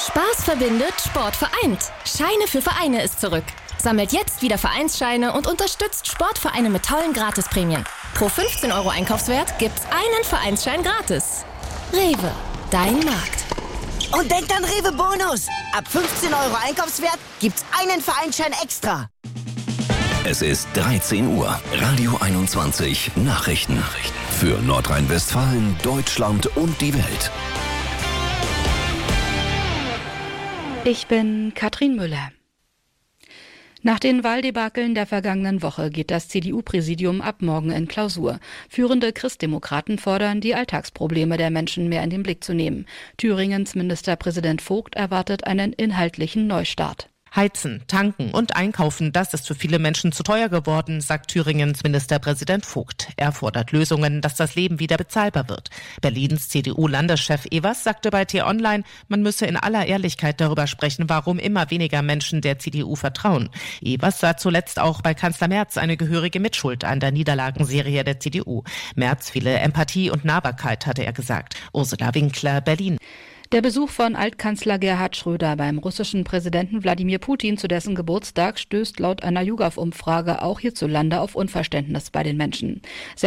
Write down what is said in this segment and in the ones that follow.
Spaß verbindet, Sport vereint. Scheine für Vereine ist zurück. Sammelt jetzt wieder Vereinsscheine und unterstützt Sportvereine mit tollen Gratisprämien. Pro 15 € Einkaufswert gibt's einen Vereinsschein gratis. Rewe, dein Markt. Und denkt an Rewe Bonus. Ab 15 € Einkaufswert gibt's einen Vereinsschein extra. Es ist 13 Uhr. Radio 21 Nachrichten. Für Nordrhein-Westfalen, Deutschland und die Welt. Ich bin Katrin Müller. Nach den Wahldebakeln der vergangenen Woche geht das CDU-Präsidium ab morgen in Klausur. Führende Christdemokraten fordern, die Alltagsprobleme der Menschen mehr in den Blick zu nehmen. Thüringens Ministerpräsident Vogt erwartet einen inhaltlichen Neustart. Heizen, tanken und einkaufen, das ist für viele Menschen zu teuer geworden, sagt Thüringens Ministerpräsident Vogt. Er fordert Lösungen, dass das Leben wieder bezahlbar wird. Berlins CDU-Landeschef Evers sagte bei T-Online, man müsse in aller Ehrlichkeit darüber sprechen, warum immer weniger Menschen der CDU vertrauen. Evers sah zuletzt auch bei Kanzler Merz eine gehörige Mitschuld an der Niederlagenserie der CDU. Merz fehle Empathie und Nahbarkeit, hatte er gesagt. Ursula Winkler, Berlin. Der Besuch von Altkanzler Gerhard Schröder beim russischen Präsidenten Wladimir Putin zu dessen Geburtstag stößt laut einer YouGov-Umfrage auch hierzulande auf Unverständnis bei den Menschen.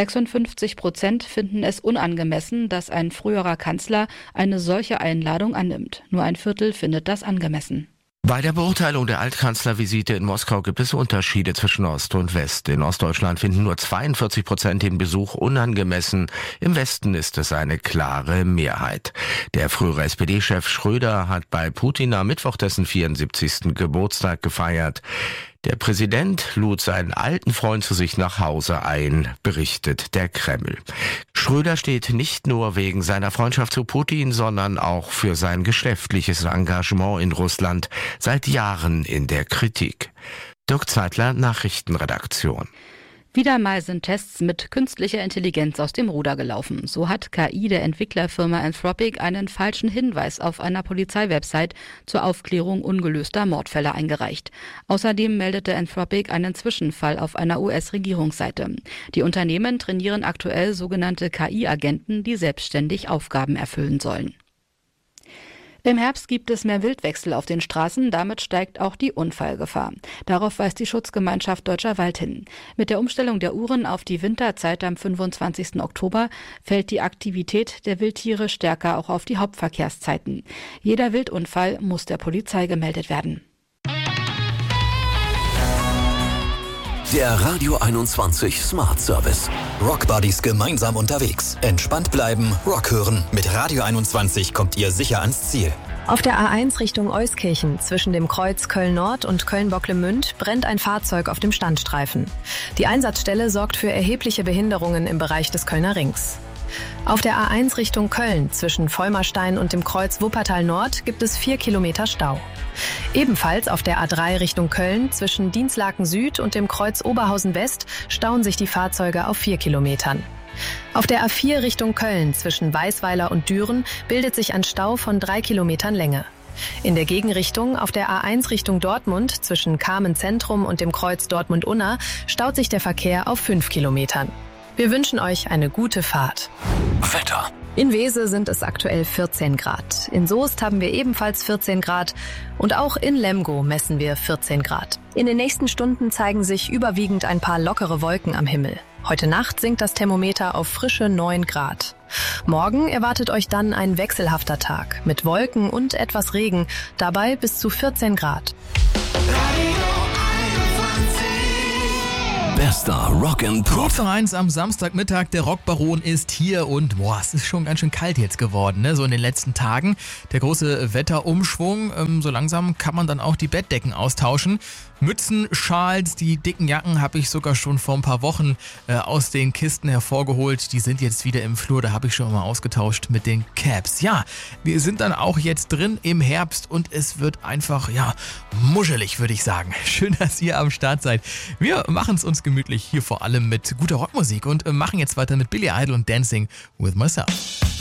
56% finden es unangemessen, dass ein früherer Kanzler eine solche Einladung annimmt. Nur ein Viertel findet das angemessen. Bei der Beurteilung der Altkanzlervisite in Moskau gibt es Unterschiede zwischen Ost und West. In Ostdeutschland finden nur 42% den Besuch unangemessen. Im Westen ist es eine klare Mehrheit. Der frühere SPD-Chef Schröder hat bei Putin am Mittwoch dessen 74. Geburtstag gefeiert. Der Präsident lud seinen alten Freund zu sich nach Hause ein, berichtet der Kreml. Schröder steht nicht nur wegen seiner Freundschaft zu Putin, sondern auch für sein geschäftliches Engagement in Russland seit Jahren in der Kritik. Dirk Zeitler, Nachrichtenredaktion. Wieder mal sind Tests mit künstlicher Intelligenz aus dem Ruder gelaufen. So hat KI der Entwicklerfirma Anthropic einen falschen Hinweis auf einer Polizeiwebsite zur Aufklärung ungelöster Mordfälle eingereicht. Außerdem meldete Anthropic einen Zwischenfall auf einer US-Regierungsseite. Die Unternehmen trainieren aktuell sogenannte KI-Agenten, die selbstständig Aufgaben erfüllen sollen. Im Herbst gibt es mehr Wildwechsel auf den Straßen, damit steigt auch die Unfallgefahr. Darauf weist die Schutzgemeinschaft Deutscher Wald hin. Mit der Umstellung der Uhren auf die Winterzeit am 25. Oktober fällt die Aktivität der Wildtiere stärker auch auf die Hauptverkehrszeiten. Jeder Wildunfall muss der Polizei gemeldet werden. Der Radio 21 Smart Service. Rock Buddies gemeinsam unterwegs. Entspannt bleiben, Rock hören. Mit Radio 21 kommt ihr sicher ans Ziel. Auf der A1 Richtung Euskirchen zwischen dem Kreuz Köln-Nord und Köln-Bocklemünd brennt ein Fahrzeug auf dem Standstreifen. Die Einsatzstelle sorgt für erhebliche Behinderungen im Bereich des Kölner Rings. Auf der A1 Richtung Köln zwischen Vollmerstein und dem Kreuz Wuppertal Nord gibt es 4 Kilometer Stau. Ebenfalls auf der A3 Richtung Köln zwischen Dinslaken Süd und dem Kreuz Oberhausen West stauen sich die Fahrzeuge auf 4 Kilometern. Auf der A4 Richtung Köln zwischen Weißweiler und Düren bildet sich ein Stau von 3 Kilometern Länge. In der Gegenrichtung auf der A1 Richtung Dortmund zwischen Kamen Zentrum und dem Kreuz Dortmund-Unna staut sich der Verkehr auf 5 Kilometern. Wir wünschen euch eine gute Fahrt. Wetter. In Wese sind es aktuell 14 Grad. In Soest haben wir ebenfalls 14 Grad. Und auch in Lemgo messen wir 14 Grad. In den nächsten Stunden zeigen sich überwiegend ein paar lockere Wolken am Himmel. Heute Nacht sinkt das Thermometer auf frische 9 Grad. Morgen erwartet euch dann ein wechselhafter Tag mit Wolken und etwas Regen, dabei bis zu 14 Grad. Bester Rock'n'Pop. Kurz noch eins am Samstagmittag, der Rockbaron ist hier und es ist schon ganz schön kalt jetzt geworden, ne? So in den letzten Tagen. Der große Wetterumschwung, so langsam kann man dann auch die Bettdecken austauschen. Mützen, Schals, die dicken Jacken habe ich sogar schon vor ein paar Wochen aus den Kisten hervorgeholt. Die sind jetzt wieder im Flur, da habe ich schon mal ausgetauscht mit den Caps. Ja, wir sind dann auch jetzt drin im Herbst und es wird einfach, muschelig, würde ich sagen. Schön, dass ihr am Start seid. Wir machen es uns gemütlich hier vor allem mit guter Rockmusik und machen jetzt weiter mit Billy Idol und Dancing with Myself.